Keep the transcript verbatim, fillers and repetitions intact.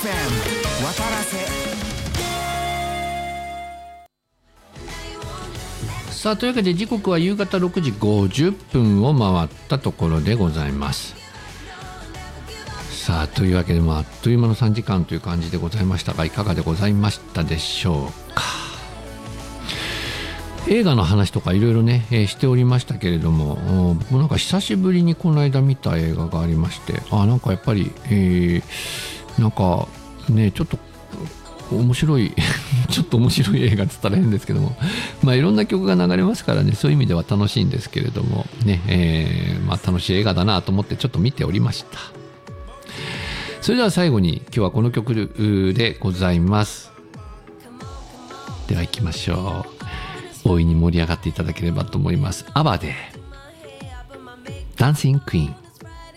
エム 渡らせ。 さあというわけで時刻は夕方ろくじごじゅっぷんを回ったところでございます。さあというわけで、まあ、あっという間のさんじかんという感じでございましたが、いかがでございましたでしょうか。映画の話とかいろいろね、えー、しておりましたけれども、僕もなんか久しぶりにこの間見た映画がありまして、あなんかやっぱり、えー、なんかねちょっと面白いちょっと面白い映画って言ったら変ですけども、まあいろんな曲が流れますからね、そういう意味では楽しいんですけれどもね、えーまあ、楽しい映画だなと思ってちょっと見ておりました。それでは最後に今日はこの曲でございます。では行きましょう。大いに盛り上がっていただければと思います。アバでダンシングクイーン。